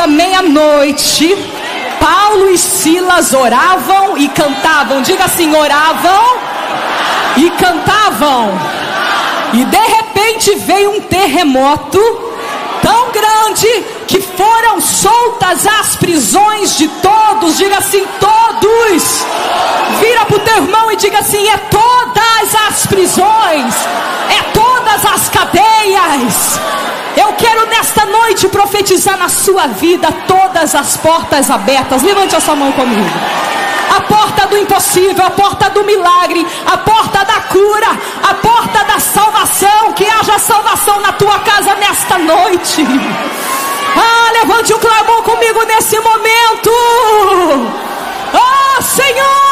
da meia-noite, Paulo e Silas oravam e cantavam. Diga assim: oravam e cantavam. E de repente veio um terremoto tão grande que foram soltas as prisões de todos. Diga assim: todos. Vira para o teu irmão e diga assim: é todas as prisões, é todas as cadeias. Eu quero nesta noite profetizar na sua vida todas as portas abertas. Levante a sua mão comigo. A porta do impossível, a porta do milagre, a porta da cura, a porta da salvação. Que haja salvação na tua casa nesta noite. Levante um clamor comigo nesse momento. Senhor,